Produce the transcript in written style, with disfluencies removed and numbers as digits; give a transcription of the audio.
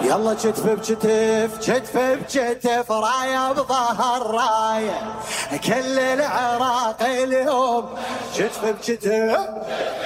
يلا كتف بكتف كتف بكتف راية بظهر راية كل العراق اليوم كتف بكتف